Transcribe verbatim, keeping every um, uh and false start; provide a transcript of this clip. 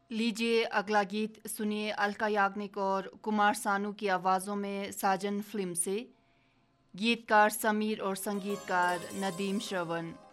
लीजिए अगला गीत सुनिए अलका याग्निक और कुमार सानू की आवाज़ों में साजन फिल्म से। गीतकार समीर और संगीतकार नदीम श्रवण।